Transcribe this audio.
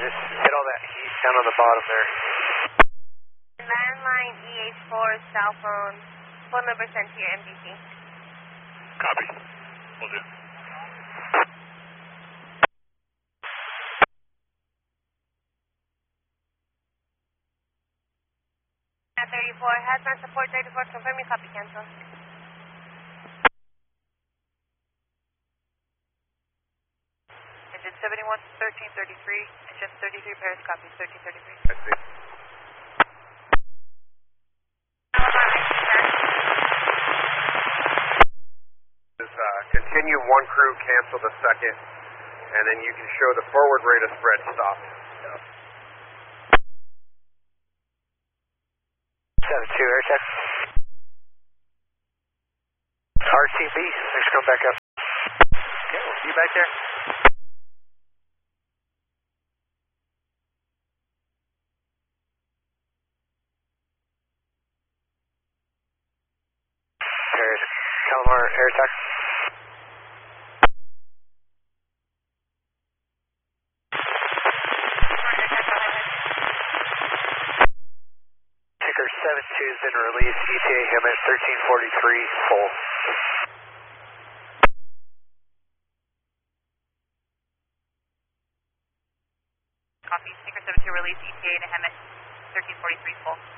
just hit all that heat down on the bottom there. Landline EH4 cell phone. Phone number sent to your MDC. Copy. Will do. At 34, hazmat support 34, confirm your copy, cancel. Engine 71, 1333, engine 33, Paris copy, 1333. I see. Continue one crew, cancel the second, and then you can show the forward rate of spread stop. 7-2, air check. RCB, thanks for coming back up. Okay, we'll see you back there. Paris, Calamar, air attack. Ticker 7-2 has been released, ETA Hammett 1343, full. Copy, Ticker 72 release, ETA to Hammett 1343 full.